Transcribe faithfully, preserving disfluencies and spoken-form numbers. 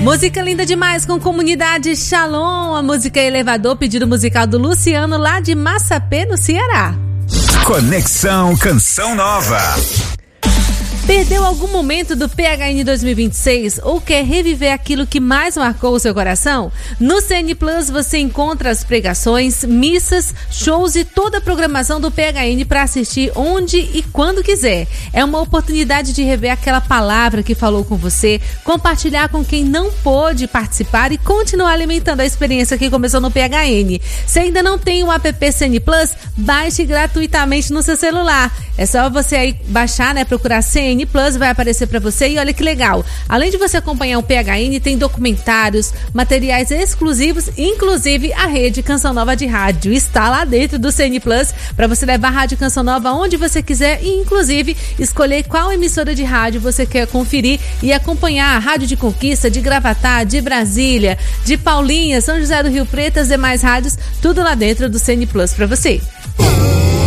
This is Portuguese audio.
Música linda demais com Comunidade Shalom, a música Elevador, pedido musical do Luciano lá de Massapê, no Ceará. Conexão Canção Nova. Perdeu algum momento do P H N dois mil e vinte e seis ou quer reviver aquilo que mais marcou o seu coração? No C N Plus você encontra as pregações, missas, shows e toda a programação do P H N para assistir onde e quando quiser. É uma oportunidade de rever aquela palavra que falou com você, compartilhar com quem não pôde participar e continuar alimentando a experiência que começou no P H N. Se ainda não tem o app C N Plus, baixe gratuitamente no seu celular. É só você aí baixar, né, procurar C N Plus, vai aparecer para você e olha que legal. Além de você acompanhar o P H N, tem documentários, materiais exclusivos, inclusive a rede Canção Nova de rádio está lá dentro do C N Plus para você levar a Rádio Canção Nova onde você quiser e inclusive escolher qual emissora de rádio você quer conferir e acompanhar a Rádio de Conquista, de Gravatá, de Brasília, de Paulinha, São José do Rio Preto, as demais rádios, tudo lá dentro do C N Plus para você.